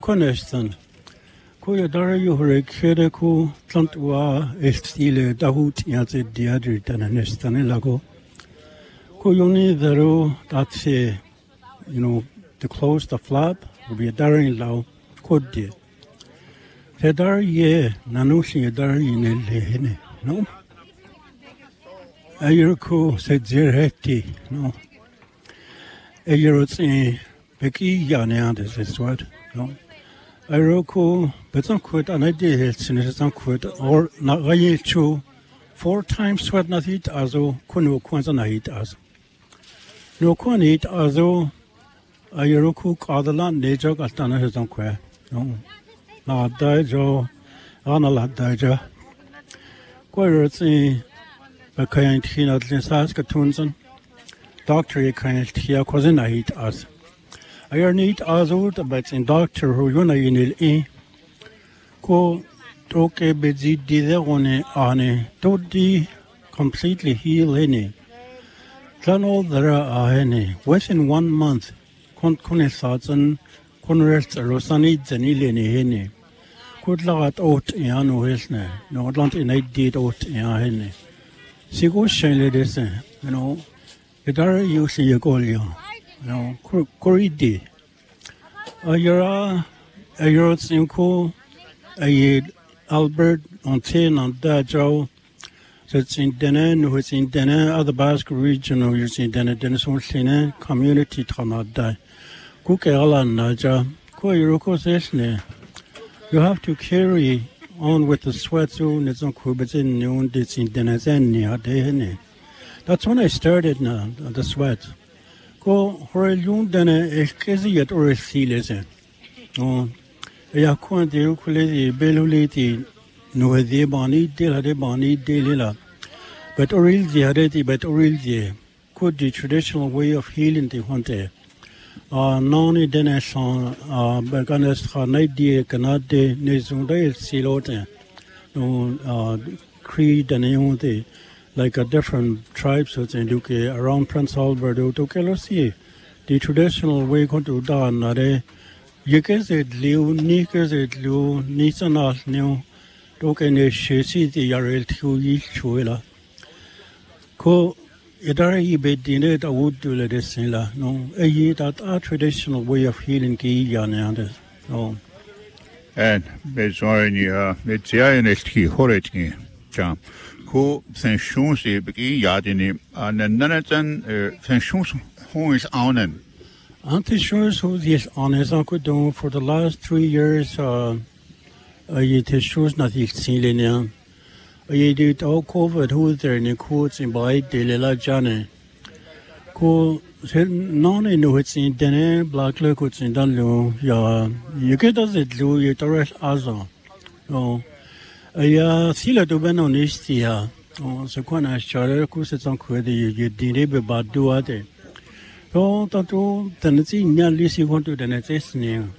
Connestan. Koya dara yuhre kere ko tlantua estile dahut yate diadri tananestan lago. Koyoni daro that's to close the flap will be a daring law code. The dar ye nanushi dar in el lehene, no? Ayurko said zerheti, no? Ayurot's a Becky Yaneandes is what, no? Ayurko, but some quit an idea, some quit, or not rayechu 4 times sweat not eat azo, kuno kwanzana eat as. No quan eat azo. Ayurku Kadalan Nejok Altana has on queer. No, not Dajo, Anala Daja. Queerty, a kind Hina Saskatoonson, Doctor kind here cousin I eat us. I need Azut, but in Doctor who Yuna in Ko Toke Bezi Diderone Ane, Todi completely heal any. Plan all there are any within 1 month. Konkunesatzen konrest rosani zanilene hene. Kudlagat ot ianu hesne. No Atlant in I did ot iahene. Sigo shele dese. Idara yusi yagolio. Koridi. Ayura Ayurotsinko Ayed Albert Ontin on Dajo. It's in Denen, who is in Denen, other Basque region, or you're in Denen, Denisone, community Tanada. Kukealan Naja, Koyuko Sesne. You have to carry on with the sweat soon, it's on Kubitin, noon, it's in Denazenia, Dehene. That's when I started now, the sweat. Go, Horelun Dene, Eskesiat or Silese. Oh, Yakuan de Ukulele, Beluliti. No, the boni, de boni, de lila. But Orilzi, but Orilzi, could the traditional way of healing the hunter. Noni denesan, Baganes, Hanadi, Canade, Nezunde, Silote, no, Creed and Eonte, like a different tribes in Duke around Prince Alberto to Kelosi. The traditional way to done, you guess it, Liu, Nikas, it, Liu, Nisanat, new. Tokene shesi the yarel to each chuela. Ko idari be dinner that would do the sila. No, a ye that our traditional way of healing ki yananders. No. And Bezonia, Metzianesti, Horeti, Jam. Ko Saint-Shons, Begi Yadini, and Nanatan Saint-Shons, who is on. Anti-Shons, who is on his uncle do for the last 3 years. I did shoes not seen. I did all covered who there in the courts in by the Lila Jane. Ko none in which in Dene, black liquids in Dunlo, ya, you get as it do, you direct azo. No, I see a doben on Istia, or Sequana Charter, Cusets on Quiddy, you did it about do ade. So, Tato, Tennessee, nearly see what to the next name.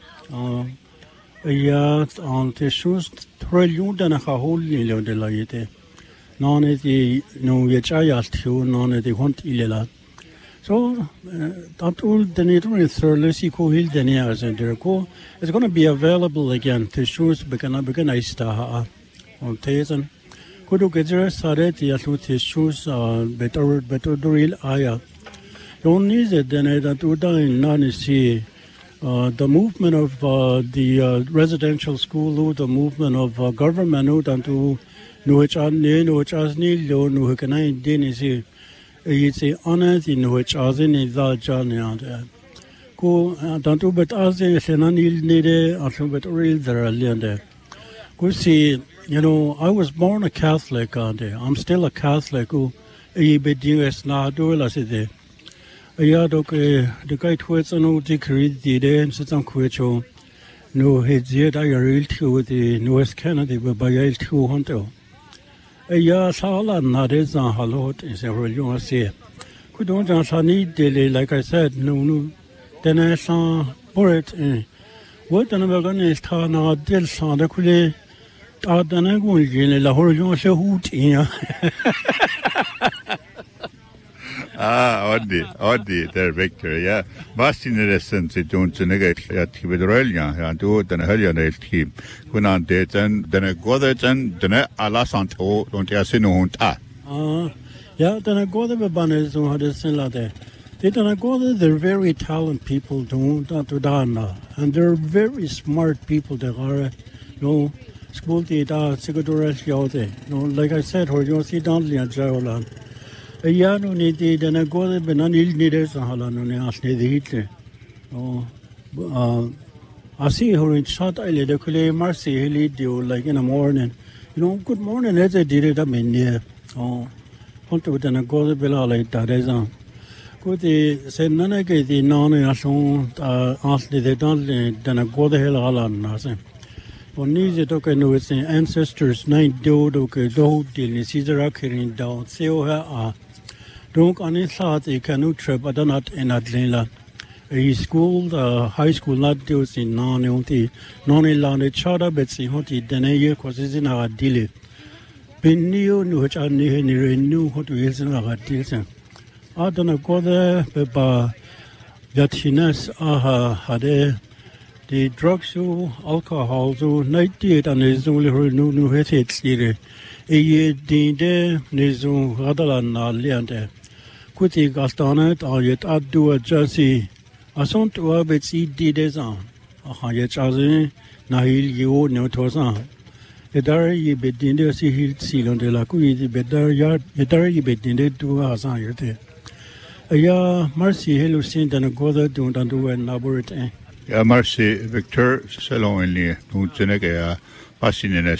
On the shoes, Trellion than a whole million de la Yete. None of the no Yachayas to none of the hunt illela. So, that all the nature is thoroughly hill the nears and their co. It's going to be available again. The shoes begin I star on Tazen. Could you get your Sareti as with his shoes, better drill aya. You need it then that to die in none see. The movement of the residential school, the movement of government, and to know which are near, which are near, no, who can I denise. It's a honor in which as in is that journey. Go, don't do but as if an unil needed, or so but real there are there. Go see, I was born a Catholic, I'm still a Catholic who a bit US now do as it. Ja, the guy towards an old decree did and sits on Quecho. No, he's yet I real to the North Canada, but by a 200. Ja, Sala, not is on Halot, is a real say. Could don't just need daily, like I said, no. Then I saw Boret. What an organized town or Del Santa Cule. Then I go in La Horizon, so hoot, Oddi, der Victor, ja. Was in der Essence tun zu nege Tibedorelia, ja, du den Hellion Team. Kun an den Goden, den Alasanto und er sind und Ja, den Goden Banner so hat es in Lade. Den Goden, they're very talented people to Dana, and they're very smart people that are, school da Sigurdorelia. Like I said, or you see Donnelly and Jarolan. Ja, nu niet die dan goede benan il niet eens halen nu als niet hitte. Als je hoort in chat eigenlijk de kule marsi hele die like in the morning. Good morning as I did it up in here. Want to dan goede bela like dat is aan. Goed die zijn nane ke die nane als die dan goede hele halen nasen. Wanneer ze ook nu zijn ancestors nine dood ook dood die Caesar akirin dood. Zo Donc, on est là, il y a un trip, but not in Atlanta. School, high school, not those in non-land, charter, but see what he denied, because it's in our deal. Been new, which I knew what we is in our deal. I don't go there, but Yatinas, had the drugs, alcohol, 98, and there's only no hesitates here. A year, the Nizu, Radalan, Liante. Kuti Gastanet, or yet I'd do a jersey. I sont to have it see desan. Yet Chazi, Nahil, you no tosan. The Dari ye bedin see hill seal on the Lacui, the better yard, the Dari ye bedin to Hasan. Ya, Marcy, hello, Saint and a Gother don't undo and laborate. Ja, Marcy, Victor, Salon in the Tunzenega, Passin